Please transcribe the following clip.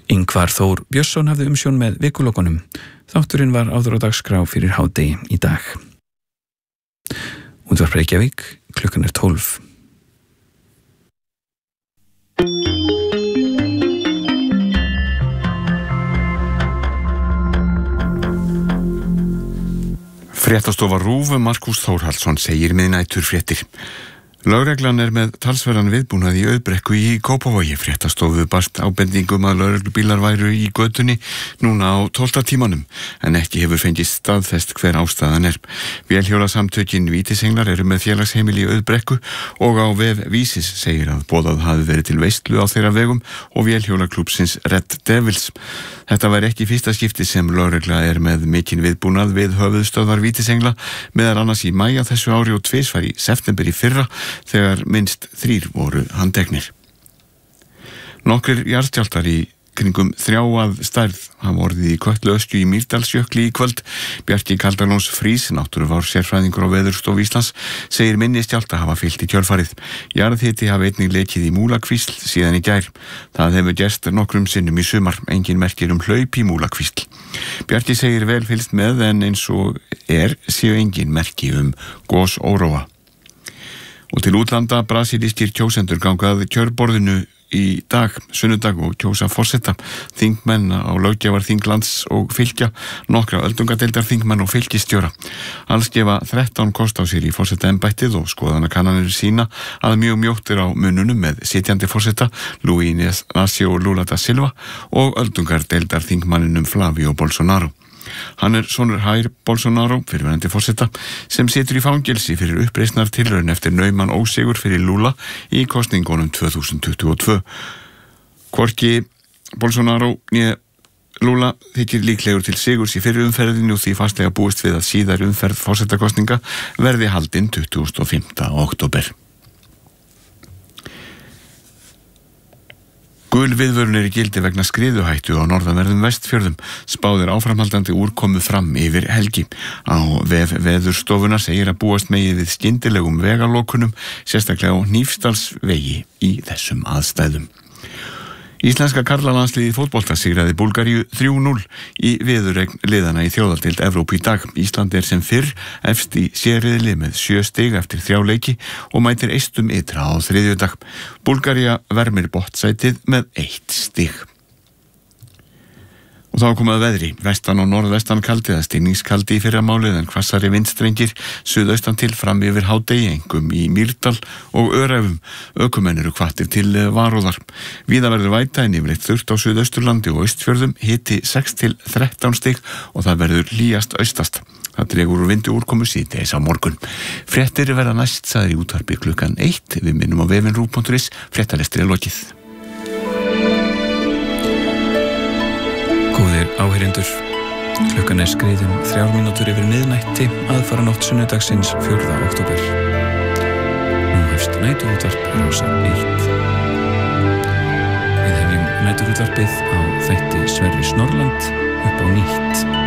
Ingvar Þór Björnsson hafði umsjón með vikulokunum. Þátturinn var áður á dagskrá fyrir hádegi í dag. Útvarp Reykjavík, klukkan 12. Fréttastofa RÚV Markús Þórhallsson segir miðnæturfréttir. Lögreglan með talsverðan viðbúnað í Auðbrekku í Kópavogi. Fréttastofu barst ábendingum að lögreglubílar væru í götunni núna á 12. tímanum, en ekki hefur fengist staðfest hver ástæðan Vélhjólasamtökin Vítisenglar eru með félagsheimili í Auðbrekku og á vef Vísis segir að boðað hafi verið til veislu á þeirra vegum og vélhjólaklúbbsins Red Devils. Þetta væri ekki fyrsta skipti sem lögregla með mikinn viðbúnað við höfuðstöðvar Vítisengla, meðal annars í maí á þessu ári og tvisvar í september í fyrra, þegar minnst 3 voru handteknir. Nokkrir jarðskjálftar í kringum 3 að stærð hafa orðið í Kötluöskju í Mýrdalsjökli í kvöld. Bjarki Kaldalóns Frís, náttúruvár sérfræðingur á Veðurstofu Íslands, segir minni skjálfta hafa fylgt í kjölfarið. Jarðhiti hafi einnig lekið í Múlakvísl síðan í gær. Það hefur gerst nokkrum sinnum í sumar, engin merkir hlaup í Múlakvísl. Bjarki segir vel fylgst með, en eins og séu engin merki gosóróa. Og til útlanda, brasilískir kjósendur gangað kjörborðinu í dag, sunnudag, og kjósa forseta. Þingmenn á löggjafar þinglands og fylkja, nokkra öldungadeildar þingmenn og fylkistjóra. Alls gefa 13 kost á sér í forsetaembættið og skoðanakannanir sína að mjög mjótt á mununum með sitjandi forseta Luís Inácio Lula da Silva og öldungadeildar þingmanninum Flávio Bolsonaro. Hann sonur Jair Bolsonaro, fyrrverandi forseta, sem situr í fangelsi fyrir uppreisnar tilraun eftir nauman ósigur fyrir Lula í kosningunum 2022. Hvorki Bolsonaro né Lula þykir líklegur til sigurs í fyrri umferðinu og því fastlega búist við að síðari umferð forsetakosninga verði haldin 25. október. Gul viðvörun í gildi vegna skriðuhættu á norðanverðum Vestfjörðum. Spáð áframhaldandi úrkomu fram yfir helgi. Á vef Veðurstofunnar segir að búast megi við skyndilegum vegalokunum, sérstaklega á Hnífsdalsvegi í þessum aðstæðum. Íslenska karlalandsliðið í fótbolta sigraði Búlgaríu 3-0 í viðureign liðana í þjóðadeild Evrópu í dag. Ísland sem fyrr efst í sérriðli með 7 stig eftir 3 leiki og mætir Eistum Ytra á þriðjudag. Búlgaría vermir botnsætið með 1 stig. Og þá komið að veðri. Vestan og norðvestan kaldi eða stigningskaldi í fyrramálið, en hvassari vindstrengir suðaustan til fram yfir hádegi, einkum í Mýrdal og Öræfum. Ökumenn eru hvattir til varúðar. Víða verður væta en yfirleitt þurrt á Suðausturlandi og Austfjörðum, hiti 6 til 13 stig og það verður hlýjast austast. Það dregur úr vindu úrkomu síðdegis á morgun. Fréttir verða næst sagðir í útvarpi klukkan 1. Við minnum á vefinn RÚV.is. Fréttalestri lokið. Góðir áheyrendur, klukkan skriðin 3 mínútur yfir miðnætti, aðfaranótt sunnudagsins 4. október. Nú hefst næturútvarp Rásar 1. Við hefjum næturútvarpið á þætti Sverris Norrland upp á nýtt.